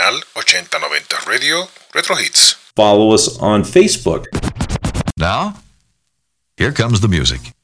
canal 8090 Radio Retro Hits. Follow us on Facebook. Now, here comes the music.